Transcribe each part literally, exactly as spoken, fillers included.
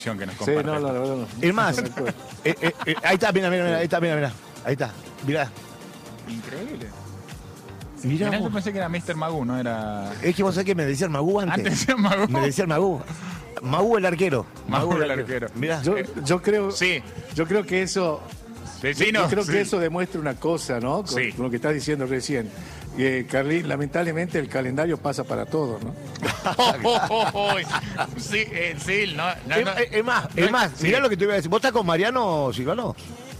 que nos Sí, comparte. no, la verdad no. Es más, eh, eh, eh, ahí está, mira, mira, mira, ahí está, mira, mira. Ahí está, mira. Increíble. Mirá Mirá, yo vos. pensé que era mister Magoo, no era... Es que vos sabés que me decía el Magú antes. Antes decía Magoo. Me decía el Magú. Magú el arquero. Magoo el arquero. Mirá. Yo, yo creo, Sí. yo creo que eso, Vecino. yo creo Sí. que eso demuestra una cosa, ¿no? Con, Sí. con lo que estás diciendo recién. Que Carlín, lamentablemente el calendario pasa para todos, ¿no? Oh, oh, oh, oh. Sí, eh, sí, no, no, Es, no. es- es más, No, es más, sí. mirá lo que te iba a decir. ¿Vos estás con Mariano Silvano?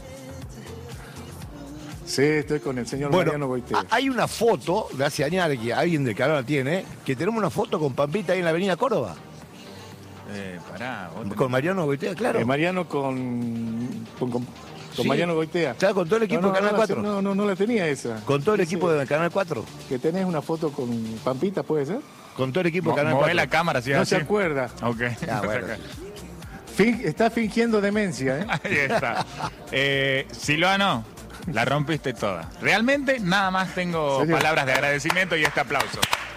Sí, estoy con el señor Bueno, Mariano Goitea. a- hay una foto de hace años que alguien del canal la tiene, que tenemos una foto con Pampita ahí en la avenida Córdoba. Eh, pará, vos tenés- Con Mariano Goitea, claro. Eh, Mariano con, con, con, con Sí. Mariano Goitea. Estaba con todo el equipo No, no, de Canal no, cuatro. No, no, no la tenía esa. Con todo el Sí, equipo sí. de Canal cuatro. Que tenés una foto con Pampita, ¿puede ser? Con todo el equipo Mo- de Canal Mueve cuatro. la cámara, así No así. se acuerda. Ok. Ah, bueno. Fin- está fingiendo demencia, ¿eh? Ahí está. Eh, Silvano, la rompiste toda. Realmente nada más tengo ¿Serio? palabras de agradecimiento y este aplauso.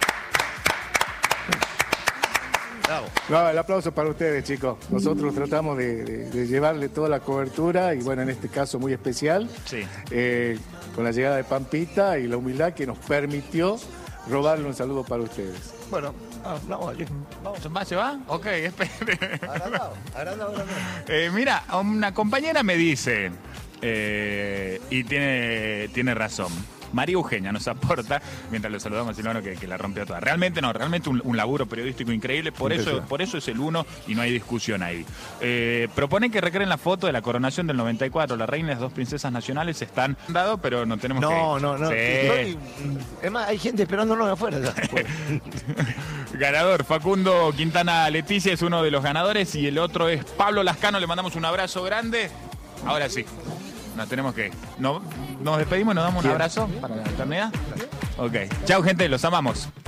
Bravo. No, el aplauso para ustedes, chicos. Nosotros tratamos de, de- de llevarle toda la cobertura y, bueno, en este caso muy especial, Sí. eh, con la llegada de Pampita y la humildad que nos permitió robarle un saludo para ustedes. Bueno, ah, vamos allí. Vamos. ¿Va, se va? Ok, espere. Agrandado, agrandado, agrandado. Eh, mira, una compañera me dice, eh, y tiene, tiene razón, María Eugenia nos aporta, mientras lo saludamos a Silvano, que, que la rompió toda. Realmente no, realmente un, un laburo periodístico increíble, por eso, por eso es el uno y no hay discusión ahí. Eh, propone que recreen la foto de la coronación del noventa y cuatro, la reina y las dos princesas nacionales están dado, pero no tenemos que... No, no, no. Sí. Es más, hay gente esperándonos afuera. ya. Ganador, Facundo Quintana Leticia es uno de los ganadores y el otro es Pablo Lascano, le mandamos un abrazo grande. Ahora sí, nos tenemos que... ¿No, nos despedimos, nos damos un abrazo para la eternidad? Ok, chao gente, los amamos.